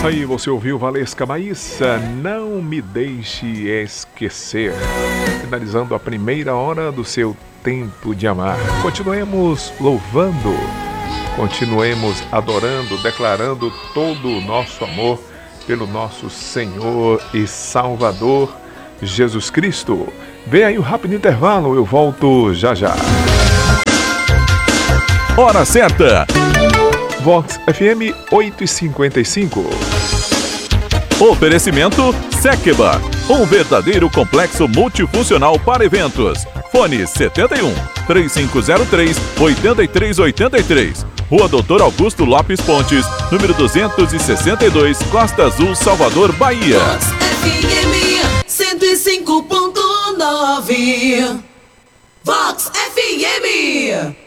Aí você ouviu Valesca Maíssa, Não Me Deixe Esquecer. Finalizando a primeira hora do seu tempo de amar. Continuemos louvando, continuemos adorando, declarando todo o nosso amor pelo nosso Senhor e Salvador Jesus Cristo. Vem aí o rápido intervalo, eu volto já já. Hora certa. Vox FM 8h55. Oferecimento Sekba, um verdadeiro complexo multifuncional para eventos. Fone 71 3503 8383. Rua Doutor Augusto Lopes Pontes, número 262, Costa Azul, Salvador, Bahia. Vox FM 105.9. Vox FM.